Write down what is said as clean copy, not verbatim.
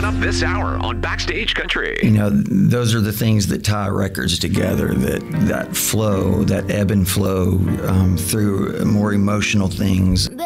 up this hour on Backstage Country. You know, those are the things that tie records together, that flow, that ebb and flow through more emotional things.